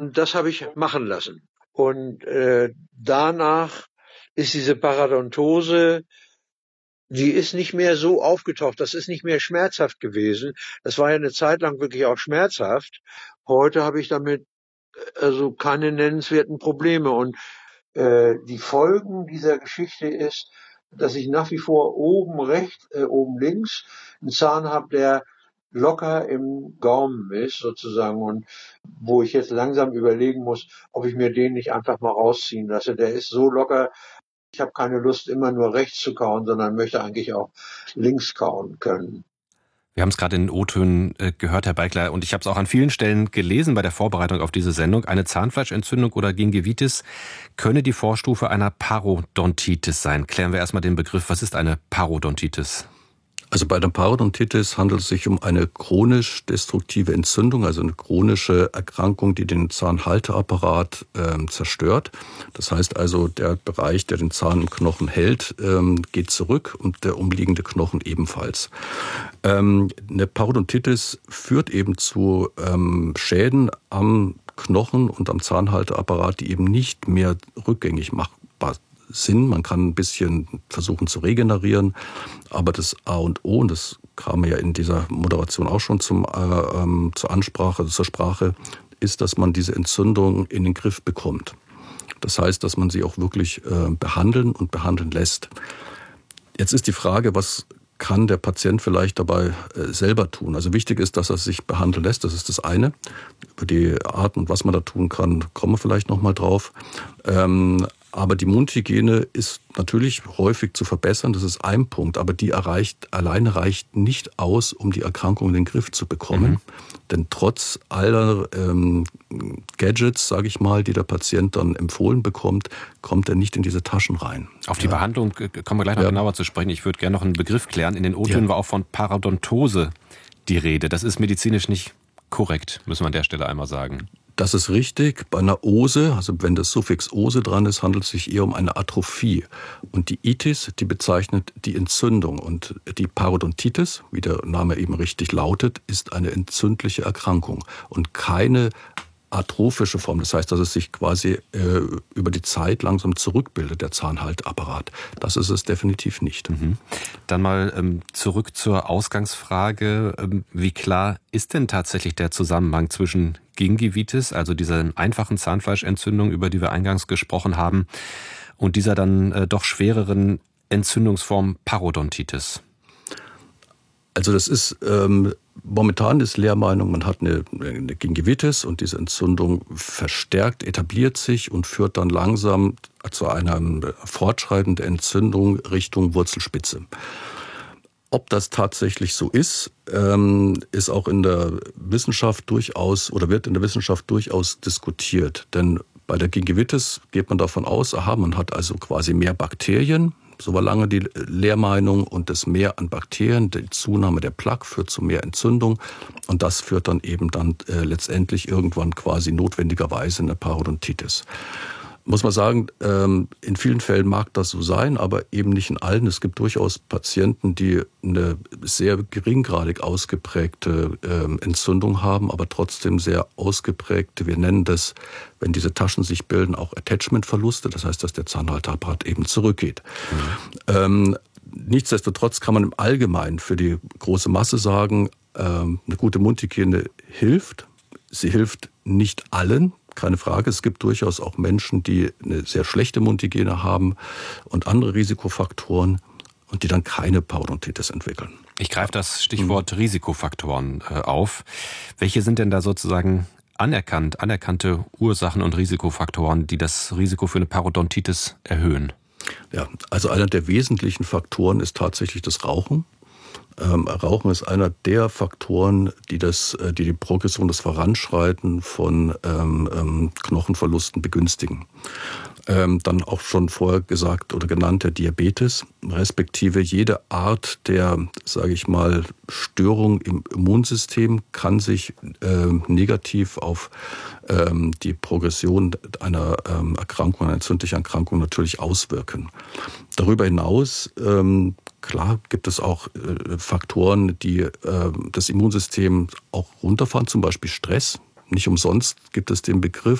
Und das habe ich machen lassen. Und danach ist diese Parodontose, die ist nicht mehr so aufgetaucht. Das ist nicht mehr schmerzhaft gewesen. Das war ja eine Zeit lang wirklich auch schmerzhaft. Heute habe ich damit also keine nennenswerten Probleme. Und die Folgen dieser Geschichte ist, dass ich nach wie vor oben rechts, oben links einen Zahn habe, der locker im Gaumen ist sozusagen und wo ich jetzt langsam überlegen muss, ob ich mir den nicht einfach mal rausziehen lasse. Der ist so locker, ich habe keine Lust, immer nur rechts zu kauen, sondern möchte eigentlich auch links kauen können. Wir haben es gerade in den O-Tönen gehört, Herr Beikler, und ich habe es auch an vielen Stellen gelesen bei der Vorbereitung auf diese Sendung. Eine Zahnfleischentzündung oder Gingivitis könne die Vorstufe einer Parodontitis sein. Klären wir erstmal den Begriff. Was ist eine Parodontitis? Also bei der Parodontitis handelt es sich um eine chronisch destruktive Entzündung, also eine chronische Erkrankung, die den Zahnhalteapparat zerstört. Das heißt also, der Bereich, der den Zahn im Knochen hält, geht zurück und der umliegende Knochen ebenfalls. Eine Parodontitis führt eben zu Schäden am Knochen und am Zahnhalteapparat, die eben nicht mehr rückgängig machbar sind. Man kann ein bisschen versuchen zu regenerieren, aber das A und O, und das kam ja in dieser Moderation auch schon zur Sprache, ist, dass man diese Entzündung in den Griff bekommt. Das heißt, dass man sie auch wirklich behandeln und behandeln lässt. Jetzt ist die Frage, was kann der Patient vielleicht dabei selber tun? Also wichtig ist, dass er sich behandeln lässt, das ist das eine. Über die Arten und was man da tun kann, kommen wir vielleicht nochmal drauf. Aber die Mundhygiene ist natürlich häufig zu verbessern, das ist ein Punkt, aber die alleine reicht nicht aus, um die Erkrankung in den Griff zu bekommen. Denn trotz aller Gadgets, sage ich mal, die der Patient dann empfohlen bekommt, kommt er nicht in diese Taschen rein. Auf die Behandlung kommen wir gleich noch genauer zu sprechen. Ich würde gerne noch einen Begriff klären. In den O-Tönen war auch von Parodontose die Rede. Das ist medizinisch nicht korrekt, müssen wir an der Stelle einmal sagen. Das ist richtig. Bei einer Ose, also wenn das Suffix Ose dran ist, handelt es sich eher um eine Atrophie. Und die Itis, die bezeichnet die Entzündung. Und die Parodontitis, wie der Name eben richtig lautet, ist eine entzündliche Erkrankung und keine atrophische Form. Das heißt, dass es sich quasi über die Zeit langsam zurückbildet, der Zahnhalteapparat. Das ist es definitiv nicht. Dann mal zurück zur Ausgangsfrage. Wie klar ist denn tatsächlich der Zusammenhang zwischen Gingivitis, also dieser einfachen Zahnfleischentzündung, über die wir eingangs gesprochen haben, und dieser dann doch schwereren Entzündungsform Parodontitis? Also das ist momentan ist Lehrmeinung, man hat eine Gingivitis und diese Entzündung verstärkt, etabliert sich und führt dann langsam zu einer fortschreitenden Entzündung Richtung Wurzelspitze. Ob das tatsächlich so ist, ist auch in der Wissenschaft durchaus oder wird in der Wissenschaft durchaus diskutiert. Denn bei der Gingivitis geht man davon aus, man hat also quasi mehr Bakterien. So war lange die Lehrmeinung, und das Mehr an Bakterien, die Zunahme der Plaque führt zu mehr Entzündung und das führt dann eben letztendlich irgendwann quasi notwendigerweise in eine Parodontitis. Muss man sagen, in vielen Fällen mag das so sein, aber eben nicht in allen. Es gibt durchaus Patienten, die eine sehr geringgradig ausgeprägte Entzündung haben, aber trotzdem sehr ausgeprägte, wir nennen das, wenn diese Taschen sich bilden, auch Attachment-Verluste. Das heißt, dass der Zahnhalteapparat eben zurückgeht. Nichtsdestotrotz kann man im Allgemeinen für die große Masse sagen, eine gute Mundhygiene hilft. Sie hilft nicht allen. Keine Frage, es gibt durchaus auch Menschen, die eine sehr schlechte Mundhygiene haben und andere Risikofaktoren und die dann keine Parodontitis entwickeln. Ich greife das Stichwort Risikofaktoren auf. Welche sind denn da sozusagen anerkannte Ursachen und Risikofaktoren, die das Risiko für eine Parodontitis erhöhen? Ja, also einer der wesentlichen Faktoren ist tatsächlich das Rauchen. Rauchen ist einer der Faktoren, die die Progression, das Voranschreiten von Knochenverlusten begünstigen. Dann auch schon vorher gesagt oder genannt der Diabetes, respektive jede Art der, sage ich mal, Störung im Immunsystem kann sich negativ auf die Progression einer Erkrankung, einer entzündlichen Erkrankung natürlich auswirken. Darüber hinaus klar gibt es auch Faktoren, die das Immunsystem auch runterfahren, zum Beispiel Stress. Nicht umsonst gibt es den Begriff